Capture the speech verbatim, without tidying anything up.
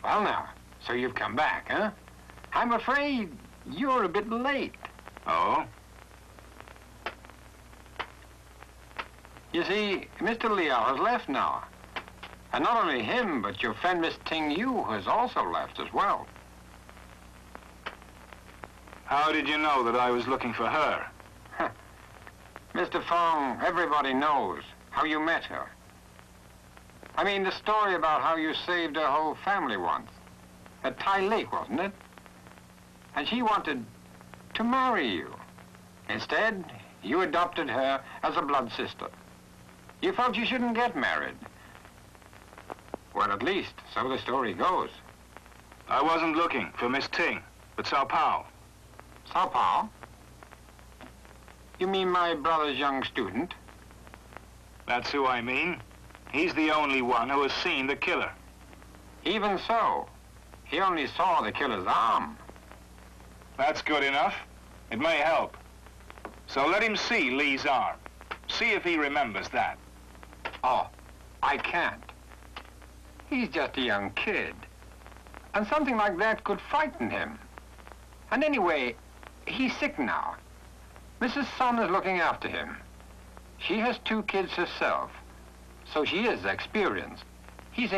Well, now, so you've come back, huh? I'm afraid you're a bit late. Oh? You see, Mister Liao has left now. And not only him, but your friend Miss Ting Yu has also left as well. How did you know that I was looking for her? Mister Fong, everybody knows how you met her. I mean, the story about how you saved her whole family once. At Tai Lake, wasn't it? And she wanted to marry you. Instead, you adopted her as a blood sister. You felt you shouldn't get married. Well, at least, so the story goes. I wasn't looking for Miss Ting, but Cao Pao. Cao Pao? You mean my brother's young student? That's who I mean. He's the only one who has seen the killer. Even so, he only saw the killer's arm. That's good enough. It may help. So let him see Lee's arm. See if he remembers that. Oh, I can't. He's just a young kid. And something like that could frighten him. And anyway, he's sick now. Missus Sun is looking after him. She has two kids herself, so she is experienced.